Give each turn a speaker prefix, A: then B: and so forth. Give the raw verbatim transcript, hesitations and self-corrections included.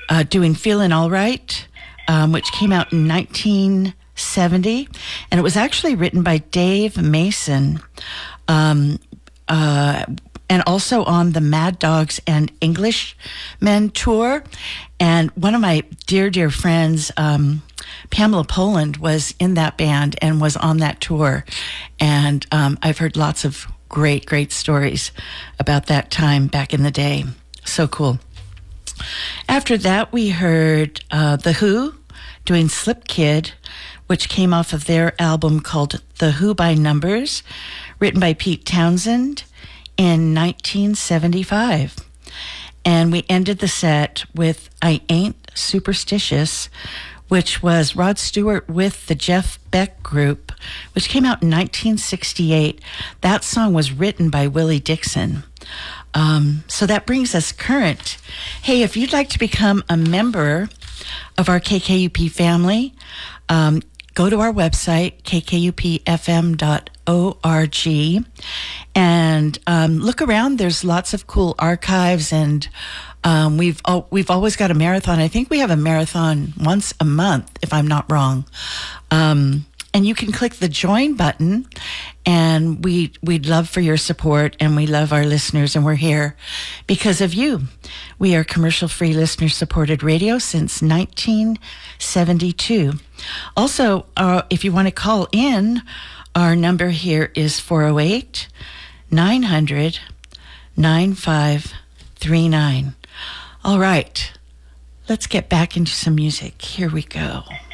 A: uh, doing Feeling All Right, um, which came out in nineteen seventy. And it was actually written by Dave Mason, um, uh, and also on the Mad Dogs and Englishmen tour. And one of my dear, dear friends, um, Pamela Poland, was in that band and was on that tour. And um, I've heard lots of great, great stories about that time back in the day. So cool. After that, we heard uh, The Who doing Slip Kid, which came off of their album called The Who by Numbers, written by Pete Townsend in nineteen seventy-five. And we ended the set with I Ain't Superstitious, which was Rod Stewart with the Jeff Beck Group, which came out in nineteen sixty-eight. That song was written by Willie Dixon. Um, so that brings us current. Hey, if you'd like to become a member of our K K U P family, um, go to our website, k k u p f m dot org, and um, look around. There's lots of cool archives, and um, we've oh, we've always got a marathon. I think we have a marathon once a month, if I'm not wrong. Um, and you can click the join button, and we we'd love for your support, and we love our listeners, and we're here because of you. We are commercial-free, listener-supported radio since nineteen seventy-two. Also, uh, if you want to call in, our number here is four oh eight, nine hundred, nine five three nine. All right, let's get back into some music. Here we go.